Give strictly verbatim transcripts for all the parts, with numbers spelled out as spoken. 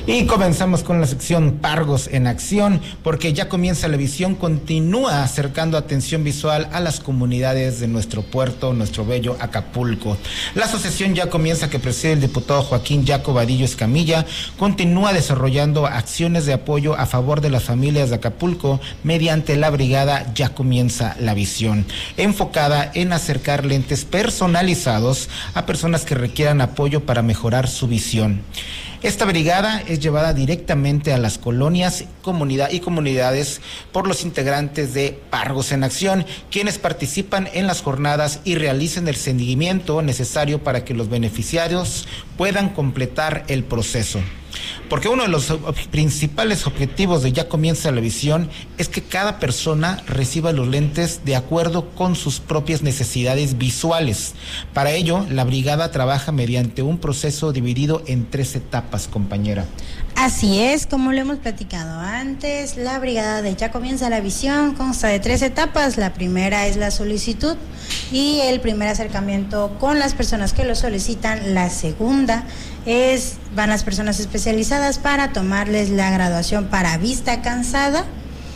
Y comenzamos con la sección Pargos en Acción, porque ya comienza la visión, continúa acercando atención visual a las comunidades de nuestro puerto, nuestro bello Acapulco. La asociación Ya Comienza, que preside el diputado Joaquín Yaco Vadillo Escamilla, continúa desarrollando acciones de apoyo a favor de las familias de Acapulco mediante la brigada Ya Comienza la Visión, enfocada en acercar lentes personalizados a personas que requieran apoyo para mejorar su visión. Esta brigada es llevada directamente a las colonias comunidad y comunidades por los integrantes de Pargos en Acción, quienes participan en las jornadas y realizan el seguimiento necesario para que los beneficiarios puedan completar el proceso. Porque uno de los principales objetivos de Ya Comienza la Visión es que cada persona reciba los lentes de acuerdo con sus propias necesidades visuales. Para ello, la brigada trabaja mediante un proceso dividido en tres etapas, compañera. Así es, como lo hemos platicado antes, la brigada de Ya Comienza la Visión consta de tres etapas. La primera es la solicitud y el primer acercamiento con las personas que lo solicitan. La segunda es, van las personas especializadas para tomarles la graduación para vista cansada.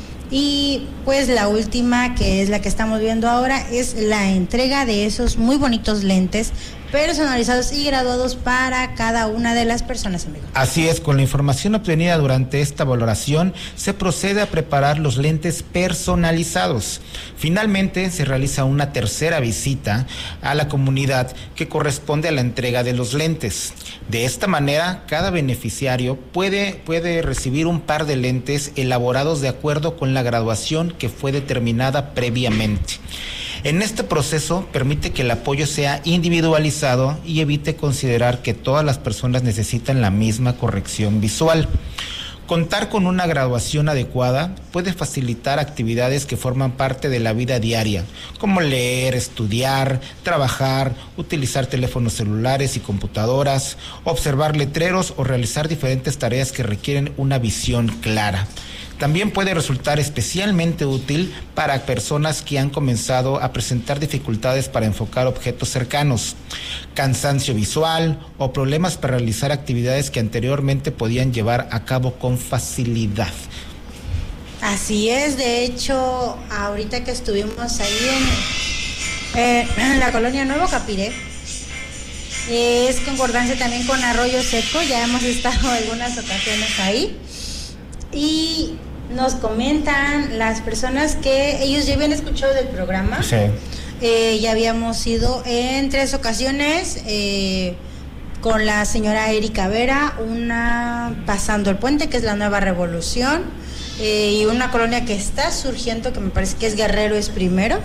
Y pues la última, que es la que estamos viendo ahora, es la entrega de esos muy bonitos lentes personalizados y graduados para cada una de las personas, amigo. Así es, con la información obtenida durante esta valoración, se procede a preparar los lentes personalizados. Finalmente, se realiza una tercera visita a la comunidad que corresponde a la entrega de los lentes. De esta manera, cada beneficiario puede, puede recibir un par de lentes elaborados de acuerdo con la graduación que fue determinada previamente. En este proceso permite que el apoyo sea individualizado y evite considerar que todas las personas necesitan la misma corrección visual. Contar con una graduación adecuada puede facilitar actividades que forman parte de la vida diaria, como leer, estudiar, trabajar, utilizar teléfonos celulares y computadoras, observar letreros o realizar diferentes tareas que requieren una visión clara. También puede resultar especialmente útil para personas que han comenzado a presentar dificultades para enfocar objetos cercanos, cansancio visual o problemas para realizar actividades que anteriormente podían llevar a cabo con facilidad. Así es, de hecho, ahorita que estuvimos ahí en, eh, en la colonia Nuevo Capire, es concordancia también con Arroyo Seco, ya hemos estado algunas ocasiones ahí, y nos comentan las personas que ellos ya habían escuchado del programa. Sí. Eh, ya habíamos ido en tres ocasiones eh, con la señora Erika Vera, una pasando el puente, que es la Nueva Revolución, eh, y una colonia que está surgiendo, que me parece que es Guerrero es primero.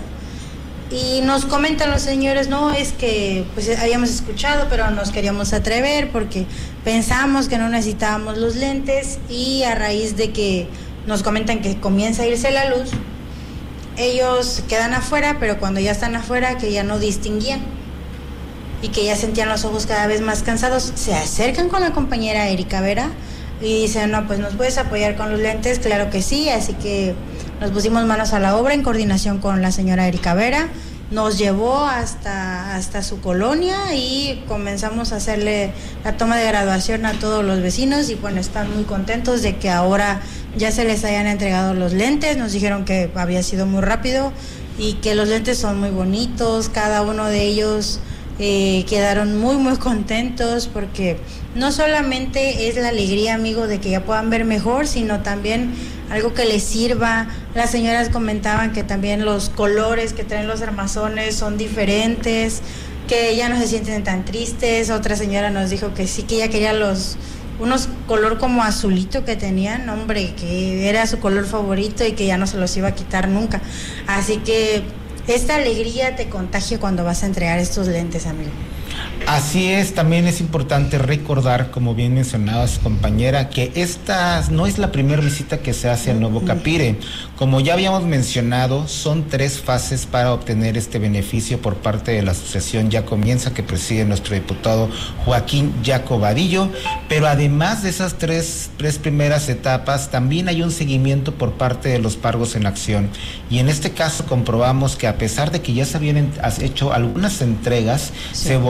Y nos comentan los señores, no, es que pues habíamos escuchado, pero nos queríamos atrever porque pensamos que no necesitábamos los lentes, y a raíz de que nos comentan que comienza a irse la luz, ellos quedan afuera, pero cuando ya están afuera, que ya no distinguían y que ya sentían los ojos cada vez más cansados, se acercan con la compañera Erika Vera y dicen, no, pues nos puedes apoyar con los lentes. Claro que sí, así que nos pusimos manos a la obra en coordinación con la señora Erika Vera. Nos llevó hasta, hasta su colonia y comenzamos a hacerle la toma de graduación a todos los vecinos, y bueno, están muy contentos de que ahora ya se les hayan entregado los lentes. Nos dijeron que había sido muy rápido y que los lentes son muy bonitos. Cada uno de ellos eh, quedaron muy muy contentos, porque no solamente es la alegría, amigo, de que ya puedan ver mejor, sino también algo que les sirva. Las señoras comentaban que también los colores que traen los armazones son diferentes, que ya no se sienten tan tristes. Otra señora nos dijo que sí, que ella quería los unos color como azulito que tenían, hombre, que era su color favorito y que ya no se los iba a quitar nunca. Así que esta alegría te contagia cuando vas a entregar estos lentes, amigo. Así es, también es importante recordar, como bien mencionaba su compañera, que esta no es la primera visita que se hace al Nuevo Capire. Como ya habíamos mencionado, son tres fases para obtener este beneficio por parte de la asociación Ya Comienza, que preside nuestro diputado Joaquín Yaco Vadillo, pero además de esas tres, tres primeras etapas, también hay un seguimiento por parte de los Pargos en Acción, y en este caso comprobamos que a pesar de que ya se habían hecho algunas entregas, sí, se volvió a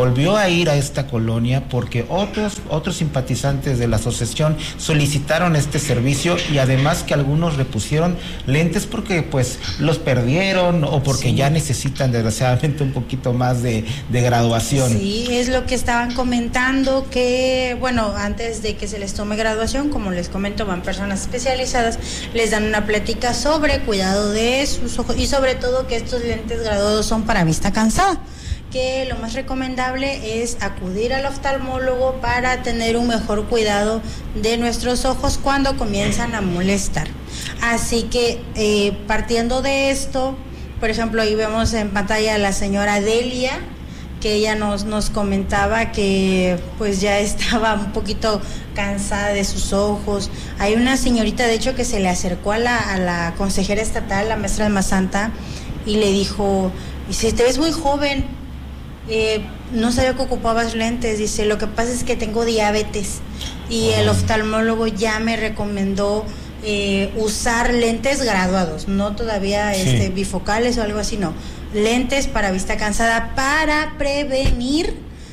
a ir a esta colonia porque otros, otros simpatizantes de la asociación solicitaron este servicio y además que algunos repusieron lentes porque pues los perdieron o porque sí. ya necesitan desgraciadamente un poquito más de, de graduación. Sí, es lo que estaban comentando, que bueno, antes de que se les tome graduación, como les comento, van personas especializadas, les dan una plática sobre cuidado de sus ojos y sobre todo que estos lentes graduados son para vista cansada, que lo más recomendable es acudir al oftalmólogo para tener un mejor cuidado de nuestros ojos cuando comienzan a molestar. Así que eh, partiendo de esto, por ejemplo, ahí vemos en pantalla a la señora Delia, que ella nos, nos comentaba que pues ya estaba un poquito cansada de sus ojos. Hay una señorita de hecho que se le acercó a la, a la consejera estatal, la maestra de Mazanta, y le dijo, dice, te ves muy joven, eh, no sabía que ocupabas lentes, dice, lo que pasa es que tengo diabetes y el oftalmólogo ya me recomendó eh, usar lentes graduados, no todavía sí. este, bifocales o algo así, no, lentes para vista cansada para prevenir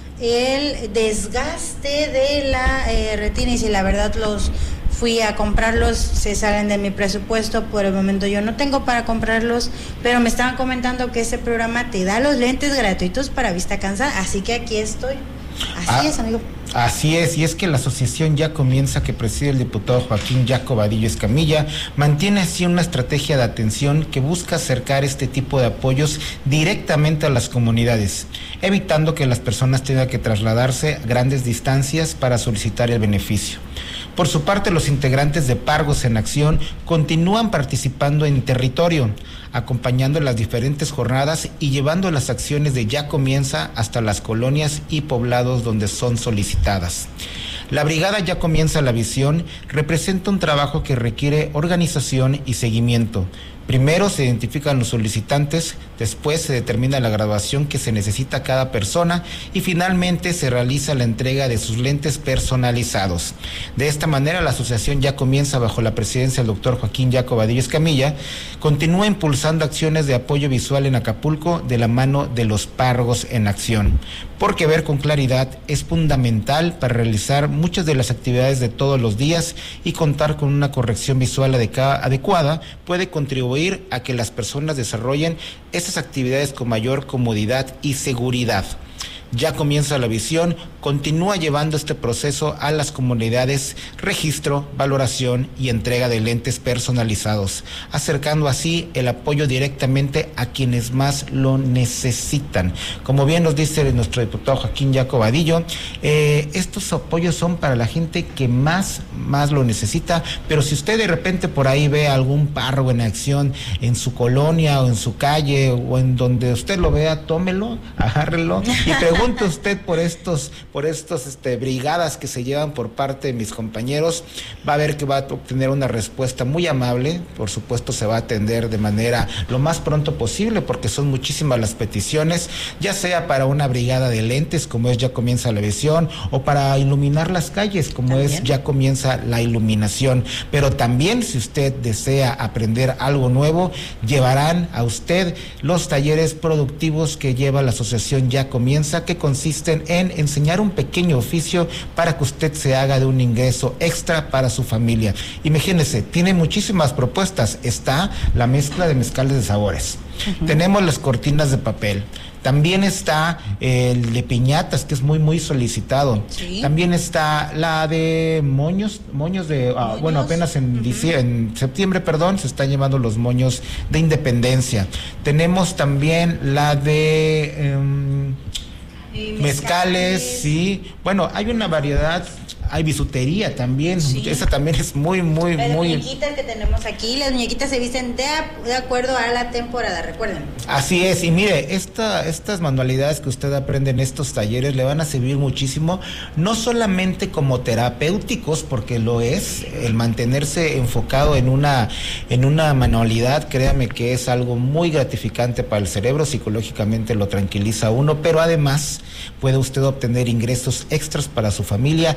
el desgaste de la eh, retina. Y si la verdad los fui a comprarlos, se salen de mi presupuesto, por el momento yo no tengo para comprarlos, pero me estaban comentando que ese programa te da los lentes gratuitos para vista cansada, así que aquí estoy. Así ah, es, amigo. Así es, y es que la asociación Ya Comienza, que preside el diputado Joaquín Yaco Vadillo Escamilla, mantiene así una estrategia de atención que busca acercar este tipo de apoyos directamente a las comunidades, evitando que las personas tengan que trasladarse a grandes distancias para solicitar el beneficio. Por su parte, los integrantes de Pargos en Acción continúan participando en territorio, acompañando las diferentes jornadas y llevando las acciones de Ya Comienza hasta las colonias y poblados donde son solicitadas. La brigada Ya Comienza la Visión representa un trabajo que requiere organización y seguimiento. Primero se identifican los solicitantes, después se determina la graduación que se necesita cada persona y finalmente se realiza la entrega de sus lentes personalizados. De esta manera, la asociación Ya Comienza, bajo la presidencia del doctor Joaquín Yaco Vadillo Escamilla, continúa impulsando acciones de apoyo visual en Acapulco de la mano de los Pargos en Acción, porque ver con claridad es fundamental para realizar muchas de las actividades de todos los días y contar con una corrección visual adecuada puede contribuir a que las personas desarrollen estas actividades con mayor comodidad y seguridad. Ya Comienza la Visión continúa llevando este proceso a las comunidades, registro, valoración y entrega de lentes personalizados, acercando así el apoyo directamente a quienes más lo necesitan. Como bien nos dice nuestro diputado Joaquín Yaco Vadillo, eh, estos apoyos son para la gente que más, más lo necesita, pero si usted de repente por ahí ve algún párroco en acción en su colonia o en su calle o en donde usted lo vea, tómelo, agárrelo y pregunte Pregunte usted por estos, por estos este, brigadas que se llevan por parte de mis compañeros, va a ver que va a obtener una respuesta muy amable. Por supuesto se va a atender de manera lo más pronto posible porque son muchísimas las peticiones, ya sea para una brigada de lentes como es Ya Comienza la Visión o para iluminar las calles como ¿También? es Ya Comienza la Iluminación. Pero también si usted desea aprender algo nuevo, llevarán a usted los talleres productivos que lleva la asociación Ya Comienza, que consisten en enseñar un pequeño oficio para que usted se haga de un ingreso extra para su familia. Imagínese, tiene muchísimas propuestas. Está la mezcla de mezcales de sabores. Uh-huh. Tenemos las cortinas de papel. También está el de piñatas, que es muy, muy solicitado. ¿Sí? También está la de moños, moños de, ¿Moños? Uh, bueno, apenas en, uh-huh. diciembre, en septiembre, perdón, se están llevando los moños de independencia. Tenemos también la de... Um, Mezcales, mezcales, sí. Bueno, hay una variedad, hay bisutería también, sí. Esa también es muy, muy, las muy... Las muñequitas que tenemos aquí, las muñequitas se visten de, de acuerdo a la temporada, recuerden. Así es, y mire, esta, estas manualidades que usted aprende en estos talleres le van a servir muchísimo, no solamente como terapéuticos, porque lo es, el mantenerse enfocado en una, en una manualidad, créame que es algo muy gratificante para el cerebro, psicológicamente lo tranquiliza a uno, pero además puede usted obtener ingresos extras para su familia y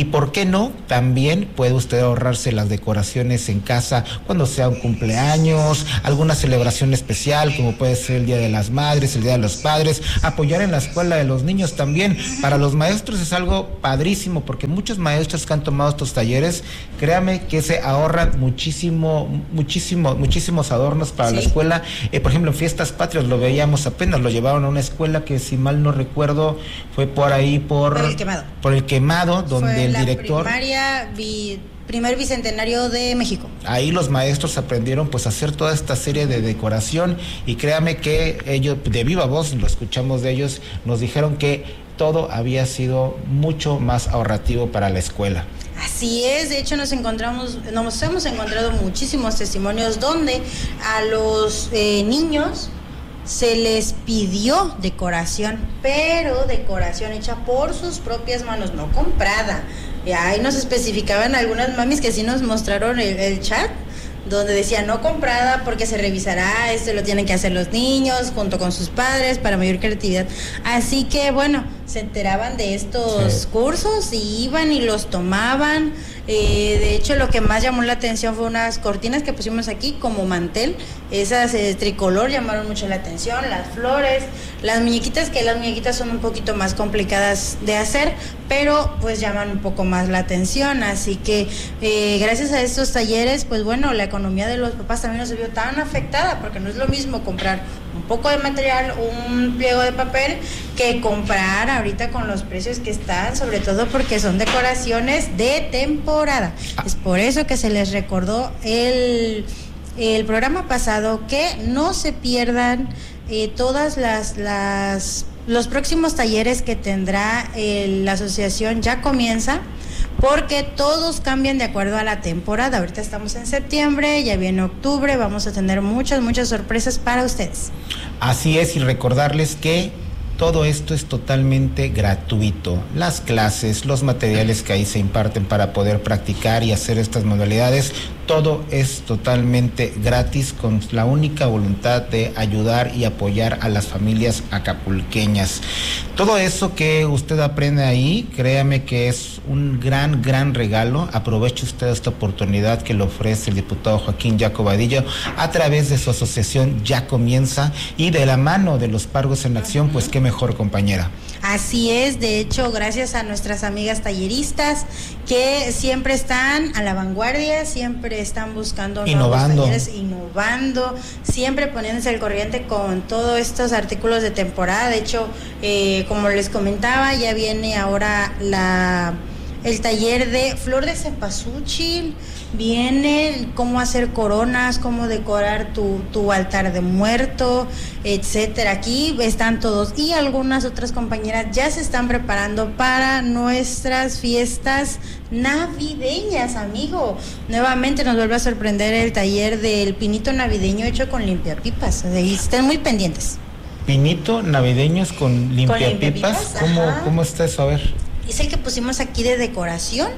Y por qué no, también puede usted ahorrarse las decoraciones en casa cuando sea un cumpleaños, alguna celebración especial como puede ser el Día de las Madres, el Día de los Padres, apoyar en la escuela de los niños también. Para los maestros es algo padrísimo porque muchos maestros que han tomado estos talleres, créame que se ahorran muchísimo, muchísimo, muchísimos adornos para ¿sí? la escuela. Eh, por ejemplo, en Fiestas Patrias lo veíamos apenas, lo llevaron a una escuela que si mal no recuerdo fue por ahí por, por el quemado, por el quemado donde fue el la director primaria vi, primer bicentenario de México. Ahí los maestros aprendieron pues a hacer toda esta serie de decoración y créame que ellos de viva voz, lo escuchamos de ellos, nos dijeron que todo había sido mucho más ahorrativo para la escuela. Así es, de hecho nos encontramos, nos hemos encontrado muchísimos testimonios donde a los eh, niños se les pidió decoración, pero decoración hecha por sus propias manos, no comprada. Y ahí nos especificaban algunas mamis que sí nos mostraron el, el chat, donde decía no comprada porque se revisará, esto lo tienen que hacer los niños junto con sus padres para mayor creatividad. Así que bueno, se enteraban de estos sí. cursos y iban y los tomaban. Eh, de hecho, lo que más llamó la atención fue unas cortinas que pusimos aquí como mantel. Esas eh, tricolor llamaron mucho la atención, las flores, las muñequitas, que las muñequitas son un poquito más complicadas de hacer, pero pues llaman un poco más la atención. Así que eh, gracias a estos talleres, pues bueno, la economía de los papás también no se vio tan afectada, porque no es lo mismo comprar un poco de material, un pliego de papel, que comprar ahorita con los precios que están, sobre todo porque son decoraciones de temporada. Es por eso que se les recordó el, el programa pasado que no se pierdan eh, todas las, las los próximos talleres que tendrá eh, la asociación. Ya comienza, porque todos cambian de acuerdo a la temporada. Ahorita estamos en septiembre, ya viene octubre, vamos a tener muchas, muchas sorpresas para ustedes. Así es, y recordarles que todo esto es totalmente gratuito. Las clases, los materiales que ahí se imparten para poder practicar y hacer estas modalidades, todo es totalmente gratis con la única voluntad de ayudar y apoyar a las familias acapulqueñas. Todo eso que usted aprende ahí, créame que es un gran, gran regalo. Aproveche usted esta oportunidad que le ofrece el diputado Joaquín Yaco Vadillo a través de su asociación Ya Comienza y de la mano de los Pargos en Acción, pues qué mejor, compañera. Así es, de hecho, gracias a nuestras amigas talleristas que siempre están a la vanguardia, siempre están buscando innovando. nuevos talleres, innovando, siempre poniéndose al corriente con todos estos artículos de temporada. De hecho, eh, como les comentaba, ya viene ahora la el taller de flor de cempasúchil, viene cómo hacer coronas, cómo decorar tu, tu altar de muerto, etcétera. Aquí están todos y algunas otras compañeras ya se están preparando para nuestras fiestas navideñas, amigo. Nuevamente nos vuelve a sorprender el taller del pinito navideño hecho con limpiapipas. Estén muy pendientes. Pinito navideños con limpiapipas. ¿Cómo, ¿Cómo está eso? A ver. Es el que pusimos aquí de decoración.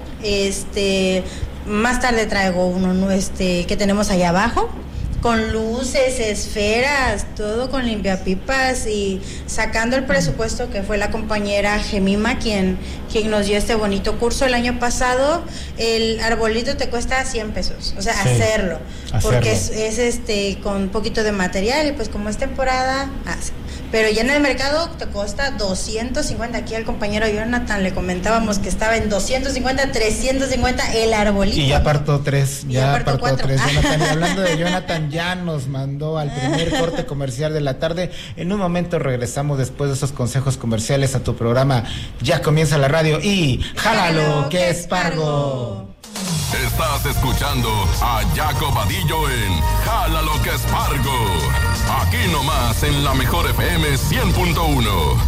Este, más tarde traigo uno este que tenemos allá abajo, con luces, esferas, todo con limpiapipas, y sacando el presupuesto que fue la compañera Gemima quien, quien nos dio este bonito curso el año pasado. El arbolito te cuesta cien pesos, o sea, sí, hacerlo, hacerlo, porque es, es este con un poquito de material, y pues como es temporada, hace. Pero ya en el mercado te cuesta doscientos cincuenta. Aquí al compañero Jonathan le comentábamos que estaba en doscientos cincuenta, trescientos cincuenta el arbolito. Y ya apartó tres, y ya apartó apartó cuatro. tres. Jonathan, y hablando de Jonathan, ya nos mandó al primer corte comercial de la tarde. En un momento regresamos después de esos consejos comerciales a tu programa Ya Comienza la Radio y ¡jálalo, que es Pargo! Estás escuchando a Yaco Vadillo en Jálalo que es Pargo. Aquí nomás en la mejor F M cien punto uno.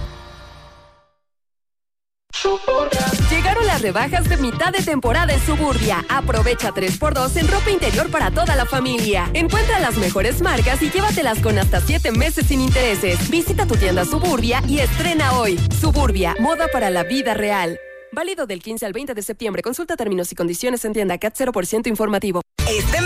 Llegaron las rebajas de mitad de temporada en Suburbia. Aprovecha tres por dos en ropa interior para toda la familia. Encuentra las mejores marcas y llévatelas con hasta siete meses sin intereses. Visita tu tienda Suburbia y estrena hoy. Suburbia, moda para la vida real. Válido del quince al veinte de septiembre. Consulta términos y condiciones en tienda. C A T cero por ciento informativo. Este